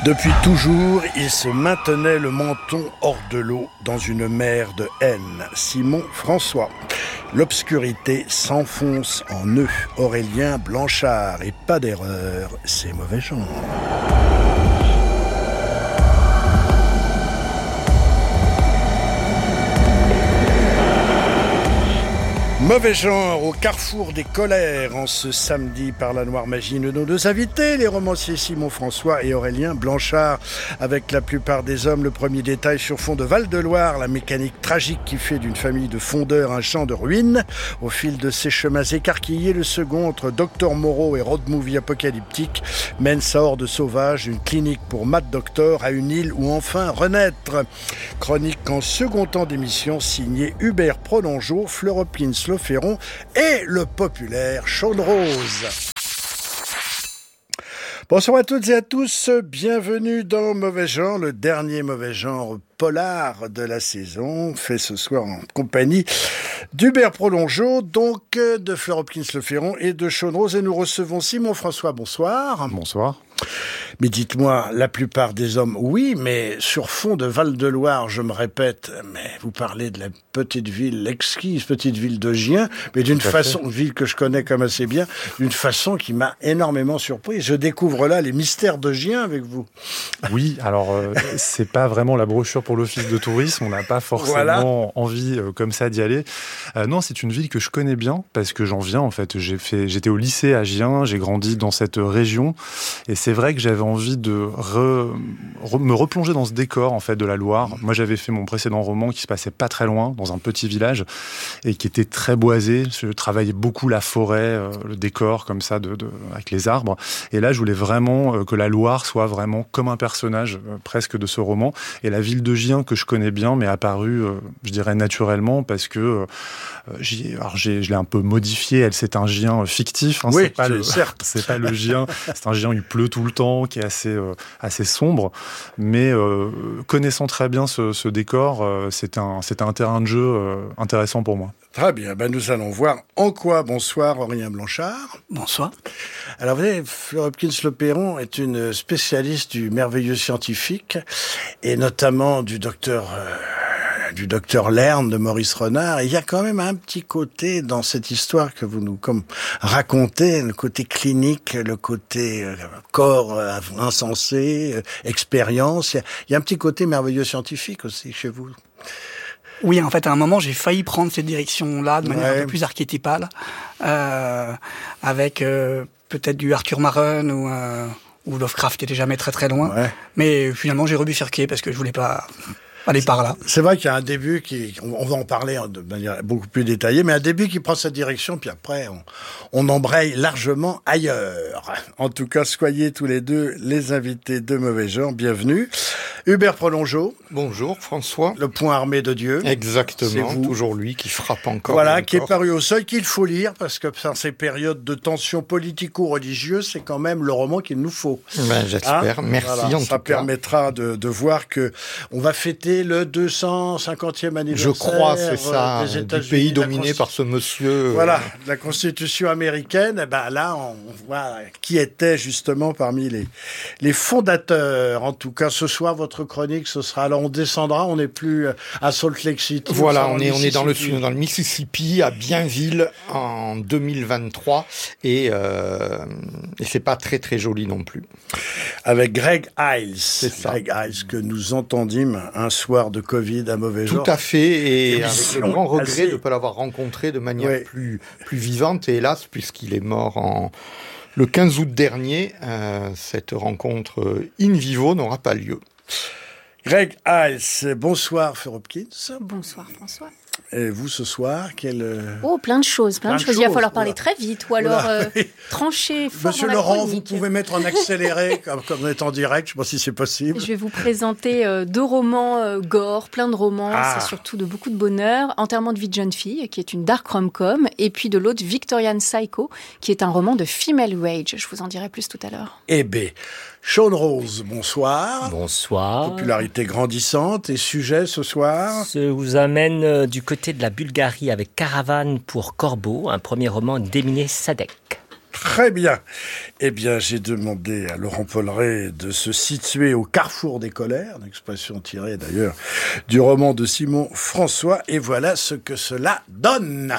Depuis toujours, il se maintenait le menton hors de l'eau dans une mer de haine. Simon François. L'obscurité s'enfonce en eux. Aurélien Blanchard. Et pas d'erreur, c'est mauvais genre. Mauvais genre au carrefour des colères en ce samedi par la Noire Magie de nos deux invités, les romanciers Simon François et Aurélien Blanchard. Avec La plupart des hommes, le premier détail sur fond de Val-de-Loire, la mécanique tragique qui fait d'une famille de fondeurs un champ de ruines. Au fil de ces chemins écarquillés, le second, entre Docteur Moreau et road movie apocalyptique, mène sa horde sauvage d'une clinique pour Mad Doctor à une île où enfin renaître. Chronique en second temps d'émission signée Hubert Prolongeau, Fleuropline Ferron et le populaire Sean Rose. Bonsoir à toutes et à tous, bienvenue dans Mauvais Genre, le dernier mauvais genre polar de la saison, fait ce soir en compagnie d'Hubert Prolongeau, donc de Fleur Hopkins Le Ferron et de Sean Rose, et nous recevons Simon François, bonsoir. Bonsoir. Mais dites-moi, la plupart des hommes, oui, mais sur fond de Val-de-Loire, je me répète, mais vous parlez de la petite ville, l'exquise petite ville de Gien, mais d'une façon, ville que je connais comme assez bien, d'une façon qui m'a énormément surpris. Je découvre là les mystères de Gien avec vous. Oui, alors c'est pas vraiment la brochure pour l'office de tourisme, on n'a pas forcément envie comme ça d'y aller. Non, c'est une ville que je connais bien parce que j'en viens en fait. J'étais au lycée à Gien, j'ai grandi dans cette région et c'est vrai que j'avais envie de me replonger dans ce décor en fait de la Loire. Moi, j'avais fait mon précédent roman qui se passait pas très loin, dans un petit village, et qui était très boisé. Je travaillais beaucoup la forêt, le décor comme ça, avec les arbres. Et là, je voulais vraiment que la Loire soit vraiment comme un personnage presque de ce roman. Et la ville de Gien, que je connais bien, m'est apparue, je dirais naturellement, parce que je l'ai un peu modifié. C'est un Gien fictif. Hein, oui, certes. C'est pas le Gien. C'est un Gien où il pleut tout le temps, qui est assez sombre, mais connaissant très bien ce décor, c'était un terrain de jeu intéressant pour moi. Très bien, nous allons voir en quoi. Bonsoir Aurélien Blanchard. Bonsoir. Alors vous savez, Fleur Hopkins Le Ferron est une spécialiste du merveilleux scientifique, et notamment du docteur Lerne de Maurice Renard. Et il y a quand même un petit côté dans cette histoire que vous nous racontez, le côté clinique, le côté corps insensé, expérience. Il y a un petit côté merveilleux scientifique aussi chez vous. Oui, en fait, à un moment, j'ai failli prendre cette direction-là de manière un peu plus archétypale, avec peut-être du Arthur Machen ou Lovecraft qui était jamais très très loin. Ouais. Mais finalement, j'ai rebifurqué parce que je voulais pas aller par là. C'est vrai qu'il y a un début on va en parler de manière beaucoup plus détaillée, mais un début qui prend cette direction, puis après, on embraye largement ailleurs. En tout cas, soyez tous les deux les invités de Mauvais Genre. Bienvenue. Hubert Prolongeau. Bonjour, François. Le poing armé de Dieu. Exactement, toujours lui qui frappe encore. Voilà, qui est paru au seuil, qu'il faut lire, parce que dans ces périodes de tension politico-religieuse, c'est quand même le roman qu'il nous faut. J'espère, merci en tout cas. Ça permettra de voir que on va fêter le 250e anniversaire. Je crois, c'est ça, du pays dominé par ce monsieur. Voilà, la Constitution américaine. Là, on voit qui était justement parmi les fondateurs. En tout cas, ce soir, votre chronique, ce sera. Alors, on descendra, on n'est plus à Salt Lake City. Voilà, on est dans le Mississippi, à Bienville, en 2023, et c'est pas très très joli non plus. Avec Greg Iles. C'est ça. Greg Iles que nous entendîmes un soir de Covid à Mauvais Genre. Tout à fait, et avec le grand regret de ne pas l'avoir rencontré de manière plus vivante, et hélas, puisqu'il est mort le 15 août dernier, cette rencontre in vivo n'aura pas lieu. Greg Iles, bonsoir Fleur Hopkins. Bonsoir François. Et vous ce soir, plein de choses. Il va falloir parler très vite ou alors trancher fort. Monsieur dans Laurent, vous pouvez mettre en accéléré comme on est en direct, je ne sais pas si c'est possible. Je vais vous présenter 2 romans gore, plein de romans, c'est surtout de beaucoup de bonheur. Enterrement de vie de jeune fille, qui est une dark rom-com, et puis de l'autre Victorian Psycho, qui est un roman de female rage. Je vous en dirai plus tout à l'heure. Eh bien, Sean Rose, bonsoir. Bonsoir. Popularité grandissante et sujet ce soir. Je vous amène du côté de la Bulgarie avec Caravane pour Corbeau, un premier roman d'Emine Sadek. Très bien. Eh bien, j'ai demandé à Laurent Polleret de se situer au carrefour des colères, une expression tirée d'ailleurs du roman de Simon François, et voilà ce que cela donne.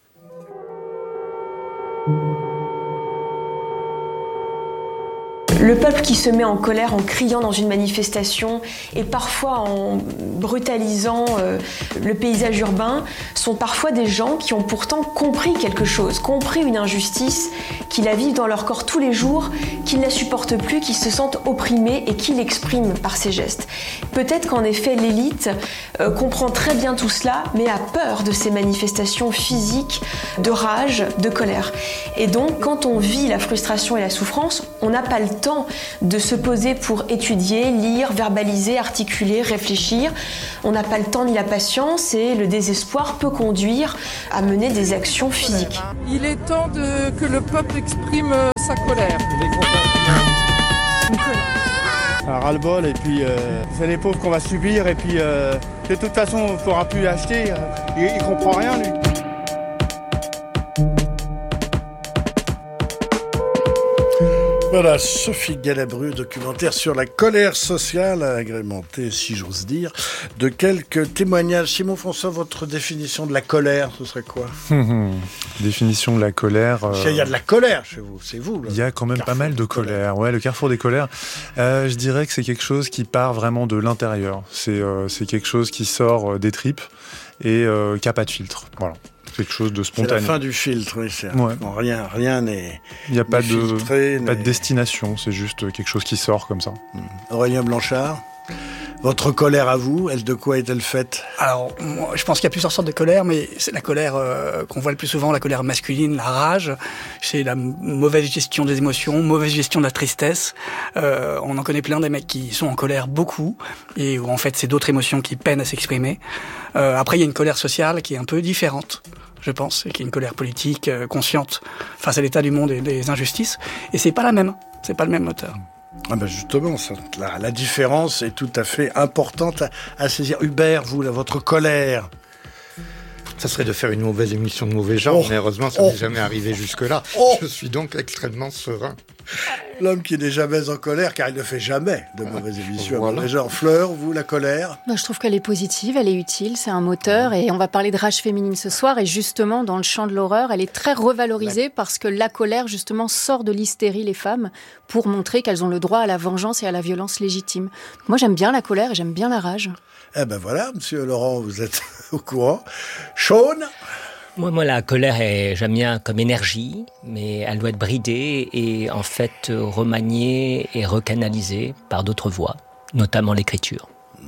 Le peuple qui se met en colère en criant dans une manifestation et parfois en brutalisant le paysage urbain sont parfois des gens qui ont pourtant compris quelque chose, compris une injustice, qui la vivent dans leur corps tous les jours, qui ne la supportent plus, qui se sentent opprimés et qui l'expriment par ces gestes. Peut-être qu'en effet l'élite comprend très bien tout cela, mais a peur de ces manifestations physiques de rage, de colère. Et donc quand on vit la frustration et la souffrance, on n'a pas le temps de se poser pour étudier, lire, verbaliser, articuler, réfléchir. On n'a pas le temps ni la patience et le désespoir peut conduire à mener des actions physiques. Il est temps que le peuple exprime sa colère. Un ras-le-bol et puis c'est les pauvres qu'on va subir et puis de toute façon on ne pourra plus l'acheter. Il comprend rien lui. Voilà, Sophie Galabru, documentaire sur la colère sociale, agrémenté, si j'ose dire, de quelques témoignages. Simon François, votre définition de la colère, ce serait quoi ? Définition de la colère... Il y a de la colère chez vous, c'est vous. Il y a quand même pas mal de colère. Ouais, le carrefour des colères, je dirais que c'est quelque chose qui part vraiment de l'intérieur. C'est quelque chose qui sort des tripes et qui n'a pas de filtre. Voilà. Quelque chose de spontané. C'est la fin du filtre, oui. Rien n'est. Il n'y a pas filtré, pas de destination, c'est juste quelque chose qui sort comme ça. Aurélien Blanchard, votre colère à vous, de quoi est-elle faite ? Alors, moi, je pense qu'il y a plusieurs sortes de colère, mais c'est la colère qu'on voit le plus souvent, la colère masculine, la rage. C'est la mauvaise gestion des émotions, mauvaise gestion de la tristesse. On en connaît plein des mecs qui sont en colère beaucoup, et où en fait c'est d'autres émotions qui peinent à s'exprimer. Après, il y a une colère sociale qui est un peu différente, je pense, et qui est une colère politique, consciente, face à l'état du monde et des injustices. Et c'est pas la même, c'est pas le même moteur. Ah ben justement, la différence est tout à fait importante à saisir. Hubert, vous, votre colère. Ça serait de faire une mauvaise émission de mauvais genre, mais heureusement, ça n'est jamais arrivé jusque-là. Je suis donc extrêmement serein. L'homme qui n'est jamais en colère, car il ne fait jamais de mauvaises émissions. Voilà. Mauvais genre. Fleur, vous, la colère ? Je trouve qu'elle est positive, elle est utile, c'est un moteur. Et on va parler de rage féminine ce soir. Et justement, dans le champ de l'horreur, elle est très revalorisée parce que la colère, justement, sort de l'hystérie les femmes pour montrer qu'elles ont le droit à la vengeance et à la violence légitime. Moi, j'aime bien la colère et j'aime bien la rage. Eh ben voilà, monsieur Laurent, vous êtes au courant. Sean ? Moi, la colère, j'aime bien comme énergie, mais elle doit être bridée et en fait remaniée et recanalisée par d'autres voies, notamment l'écriture.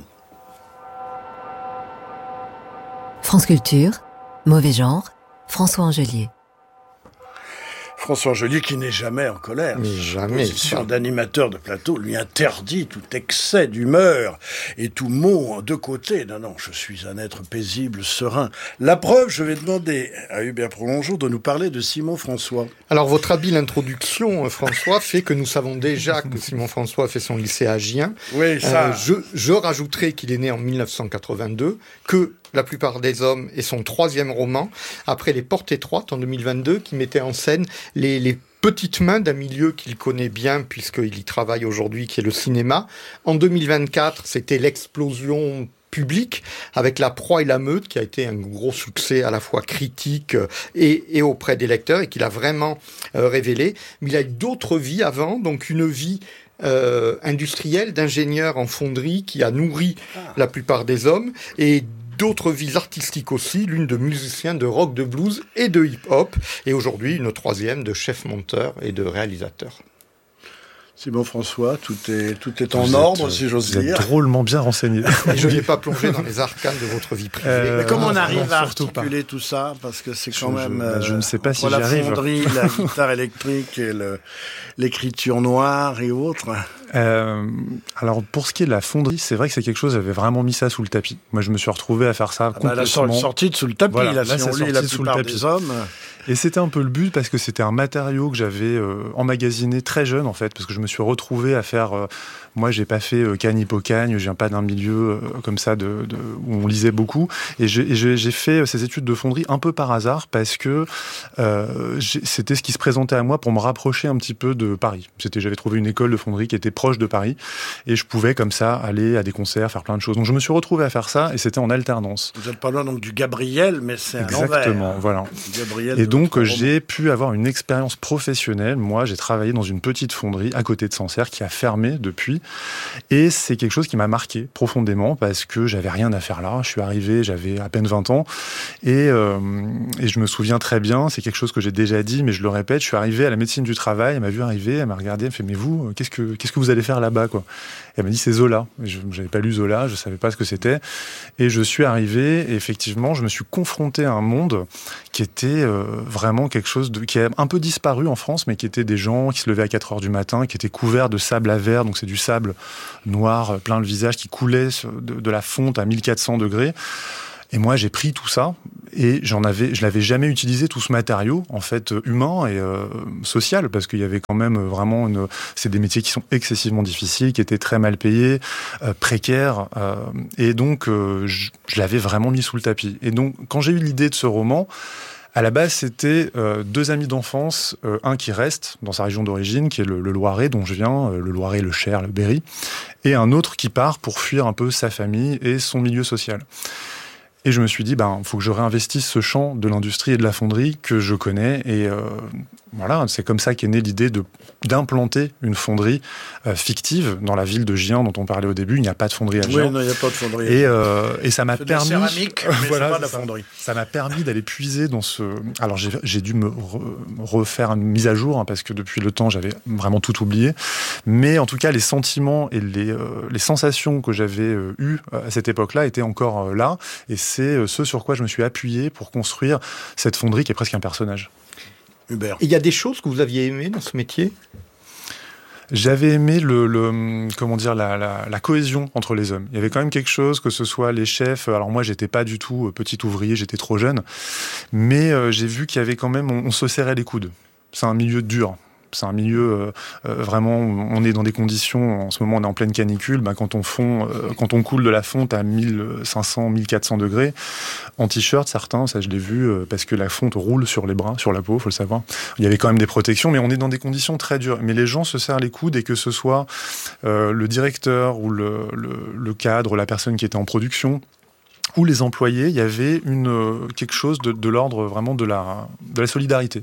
France Culture, Mauvais genre, François Angelier. François Angelier qui n'est jamais en colère. Mais jamais. La position d'animateur de plateau lui interdit tout excès d'humeur et tout mot de côté. Non, je suis un être paisible, serein. La preuve, je vais demander à Hubert Prolongeau de nous parler de Simon François. Alors, votre habile introduction, François, fait que nous savons déjà que Simon François fait son lycée à Gien. Oui, ça. Je rajouterai qu'il est né en 1982, que La plupart des hommes est son 3e roman, après Les Portes étroites en 2022, qui mettait en scène les petites mains d'un milieu qu'il connaît bien, puisqu'il y travaille aujourd'hui, qui est le cinéma. En 2024, c'était l'explosion publique, avec La Proie et la Meute, qui a été un gros succès à la fois critique et auprès des lecteurs, et qu'il a vraiment révélé. Mais il a eu d'autres vies avant, donc une vie industrielle, d'ingénieur en fonderie, qui a nourri la plupart des hommes, et d'autres vies artistiques aussi, l'une de musicien de rock, de blues et de hip-hop, et aujourd'hui une 3e de chef-monteur et de réalisateur. Simon François, tout est en ordre, si j'ose dire. Vous êtes drôlement bien renseigné. Et je n'ai pas plongé dans les arcanes de votre vie privée. Mais comment on arrive à articuler tout ça ? Parce que c'est quand même... Je ne sais pas si j'y la arrive. fonderie, la guitare électrique et l'écriture noire et autres. Alors pour ce qui est de la fonderie, c'est vrai que c'est quelque chose, j'avais vraiment mis ça sous le tapis. Moi je me suis retrouvé à faire ça complètement. La sortie de sous le tapis, voilà, là, si on lit la plupart des hommes. Et c'était un peu le but parce que c'était un matériau que j'avais emmagasiné très jeune en fait, parce que je me suis retrouvé à faire. Moi j'ai pas fait Cagne-Hippocagne, je viens pas d'un milieu comme ça où on lisait beaucoup, et j'ai fait ces études de fonderie un peu par hasard parce que c'était ce qui se présentait à moi pour me rapprocher un petit peu de Paris. J'avais trouvé une école de fonderie qui était proche de Paris et je pouvais comme ça aller à des concerts, faire plein de choses. Donc je me suis retrouvé à faire ça et c'était en alternance. Vous êtes pas loin donc du Gabriel, mais c'est à l'envers. Exactement, voilà. Gabriel, et donc j'ai pu avoir une expérience professionnelle. Moi j'ai travaillé dans une petite fonderie à côté de Sancerre qui a fermé depuis, et c'est quelque chose qui m'a marqué profondément parce que j'avais rien à faire là. Je suis arrivé, j'avais à peine 20 ans et je me souviens très bien, c'est quelque chose que j'ai déjà dit mais je le répète, je suis arrivé à la médecine du travail, elle m'a vu arriver, elle m'a regardé, elle me fait mais vous, qu'est-ce que vous allez faire là-bas quoi? Et elle m'a dit c'est Zola. Je n'avais pas lu Zola, je savais pas ce que c'était, et je suis arrivé et effectivement je me suis confronté à un monde qui était vraiment quelque chose qui a un peu disparu en France, mais qui était des gens qui se levaient à 4h du matin, qui étaient couverts de sable à verre, donc c'est du sable noir plein le visage qui coulait de la fonte à 1400 degrés. Et moi, j'ai pris tout ça et je l'avais jamais utilisé, tout ce matériau, en fait, humain et social, parce qu'il y avait quand même vraiment c'est des métiers qui sont excessivement difficiles, qui étaient très mal payés, précaires, et donc, je l'avais vraiment mis sous le tapis. Et donc, quand j'ai eu l'idée de ce roman, à la base, c'était deux amis d'enfance, un qui reste dans sa région d'origine, qui est le Loiret, dont je viens, le Loiret, le Cher, le Berry, et un autre qui part pour fuir un peu sa famille et son milieu social. Et je me suis dit, faut que je réinvestisse ce champ de l'industrie et de la fonderie que je connais. Et voilà, c'est comme ça qu'est née l'idée d'implanter une fonderie fictive dans la ville de Gien dont on parlait au début. Il n'y a pas de fonderie à Gien. Oui, non, il n'y a pas de fonderie. Et ça m'a permis... céramique, mais voilà, c'est pas de la fonderie. Ça m'a permis d'aller puiser dans ce... Alors j'ai dû me refaire une mise à jour, parce que depuis le temps, j'avais vraiment tout oublié. Mais en tout cas, les sentiments et les sensations que j'avais eues à cette époque-là étaient encore là. Et c'est ce sur quoi je me suis appuyé pour construire cette fonderie qui est presque un personnage. Hubert. Il y a des choses que vous aviez aimées dans ce métier ? J'avais aimé la cohésion entre les hommes. Il y avait quand même quelque chose, que ce soit les chefs. Alors moi, j'étais pas du tout petit ouvrier, j'étais trop jeune. Mais j'ai vu qu'il y avait quand même, on se serrait les coudes. C'est un milieu dur. C'est un milieu vraiment, on est dans des conditions, en ce moment on est en pleine canicule, quand on coule de la fonte à 1500, 1400 degrés, en t-shirt, certains, ça je l'ai vu, parce que la fonte roule sur les bras, sur la peau, faut le savoir. Il y avait quand même des protections, mais on est dans des conditions très dures. Mais les gens se serrent les coudes, et que ce soit le directeur ou le cadre, la personne qui était en production, ou les employés, il y avait quelque chose de l'ordre vraiment de la solidarité.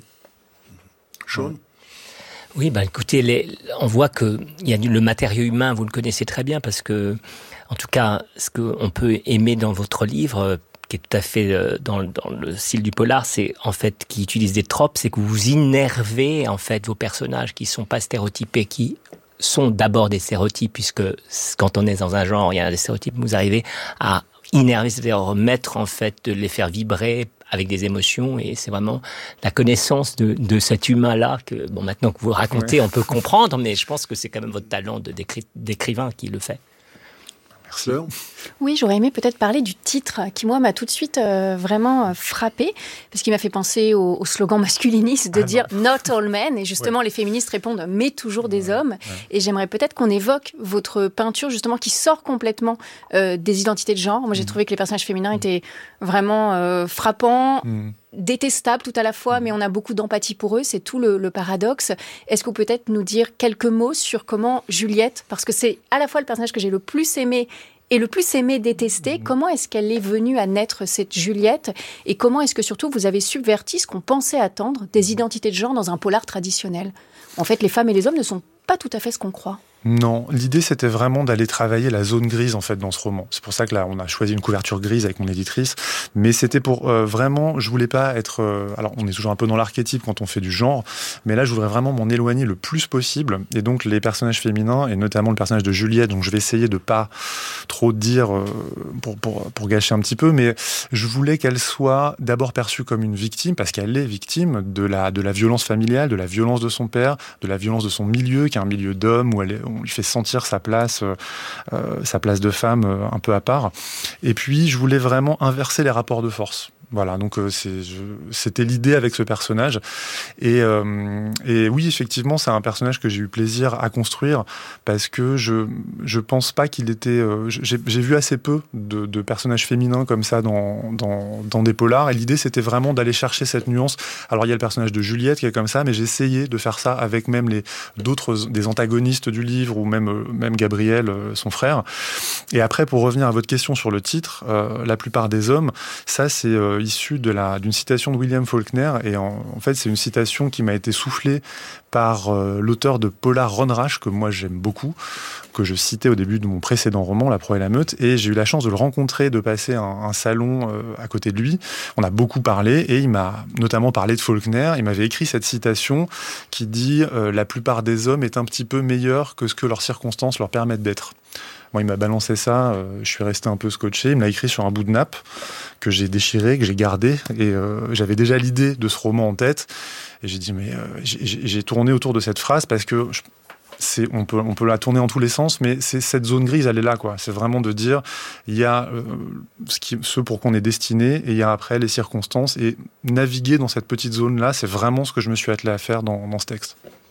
Sean ? Oui, écoutez, on voit que il y a le matériau humain, vous le connaissez très bien, parce que, en tout cas, ce qu'on peut aimer dans votre livre, qui est tout à fait dans le style du polar, c'est en fait qui utilise des tropes, c'est que vous innervez en fait vos personnages qui sont pas stéréotypés, qui sont d'abord des stéréotypes, puisque quand on est dans un genre, il y a des stéréotypes, vous arrivez à innerver, c'est-à-dire remettre en fait, de les faire vibrer avec des émotions, et c'est vraiment la connaissance de cet humain-là que, maintenant que vous racontez, on peut comprendre, mais je pense que c'est quand même votre talent d'écrivain qui le fait. Merci. Oui, j'aurais aimé peut-être parler du titre qui, moi, m'a tout de suite vraiment frappé, parce qu'il m'a fait penser au slogan masculiniste de dire « Not all men », et justement, les féministes répondent « Mais toujours des hommes ». Et j'aimerais peut-être qu'on évoque votre peinture, justement, qui sort complètement des identités de genre. Moi, j'ai trouvé que les personnages féminins étaient vraiment frappants, détestables tout à la fois, mais on a beaucoup d'empathie pour eux, c'est tout le paradoxe. Est-ce que vous pouvez peut-être nous dire quelques mots sur comment Juliette, parce que c'est à la fois le personnage que j'ai le plus aimé et le plus aimé détester, comment est-ce qu'elle est venue à naître, cette Juliette, et comment est-ce que surtout vous avez subverti ce qu'on pensait attendre des identités de genre dans un polar traditionnel ? En fait, les femmes et les hommes ne sont pas tout à fait ce qu'on croit. Non, l'idée c'était vraiment d'aller travailler la zone grise en fait dans ce roman. C'est pour ça que là on a choisi une couverture grise avec mon éditrice, mais c'était pour vraiment, je voulais pas être, alors on est toujours un peu dans l'archétype quand on fait du genre, mais là je voudrais vraiment m'en éloigner le plus possible, et donc les personnages féminins, et notamment le personnage de Juliette, donc je vais essayer de pas trop dire pour gâcher un petit peu, mais je voulais qu'elle soit d'abord perçue comme une victime, parce qu'elle est victime de la violence familiale, de la violence de son père, de la violence de son milieu, qui est un milieu d'hommes où on lui fait sentir sa place de femme un peu à part. Et puis, je voulais vraiment inverser les rapports de force. Voilà, donc c'était l'idée avec ce personnage. Et oui, effectivement, c'est un personnage que j'ai eu plaisir à construire parce que je pense pas qu'il était... j'ai vu assez peu de personnages féminins comme ça dans des polars. Et l'idée, c'était vraiment d'aller chercher cette nuance. Alors, il y a le personnage de Juliette qui est comme ça, mais j'ai essayé de faire ça avec même des antagonistes du livre ou même Gabriel, son frère. Et après, pour revenir à votre question sur le titre, la plupart des hommes, ça, c'est issu d'une citation de William Faulkner, et en fait c'est une citation qui m'a été soufflée par l'auteur de polar Ron Rash, que moi j'aime beaucoup, que je citais au début de mon précédent roman, La proie et la meute, et j'ai eu la chance de le rencontrer, de passer un salon à côté de lui. On a beaucoup parlé, et il m'a notamment parlé de Faulkner. Il m'avait écrit cette citation qui dit « La plupart des hommes est un petit peu meilleur que ce que leurs circonstances leur permettent d'être ». Moi, il m'a balancé ça, je suis resté un peu scotché. Il me l'a écrit sur un bout de nappe que j'ai déchiré, que j'ai gardé. Et j'avais déjà l'idée de ce roman en tête. Et j'ai dit, mais j'ai tourné autour de cette phrase parce que on peut la tourner en tous les sens, mais cette zone grise, elle est là, quoi. C'est vraiment de dire, il y a ce pour qu'on est destiné, et il y a après les circonstances. Et naviguer dans cette petite zone-là, c'est vraiment ce que je me suis attelé à faire dans ce texte.